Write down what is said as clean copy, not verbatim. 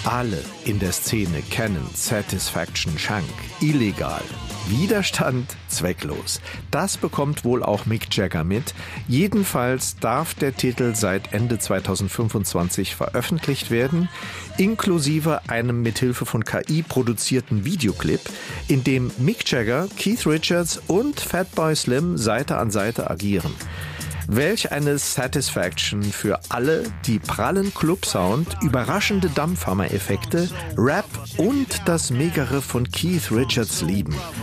Alle in der Szene kennen Satisfaction Shank. Illegal. Widerstand zwecklos. Das bekommt wohl auch Mick Jagger mit. Jedenfalls darf der Titel seit Ende 2025 veröffentlicht werden, inklusive einem mithilfe von KI produzierten Videoclip, in dem Mick Jagger, Keith Richards und Fatboy Slim Seite an Seite agieren. Welch eine Satisfaction für alle, die prallen Clubsound, überraschende Dampfhammer-Effekte, Rap und das Megariff von Keith Richards lieben.